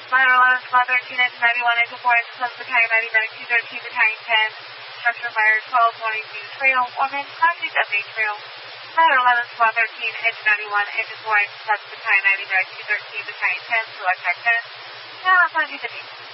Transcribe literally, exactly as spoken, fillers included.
Ladder eleven, Spot thirteen, engine ninety-one, engine four, engine seven, battalion ninety, medic two thirteen, battalion ten, structure fire twelve, warning view trail, warning, traffic update trail. Ladder eleven, Spot thirteen, engine ninety-one, engine four, engine seven, battalion ninety, medic two thirteen, battalion ten, select track ten. Now, I'm going to do the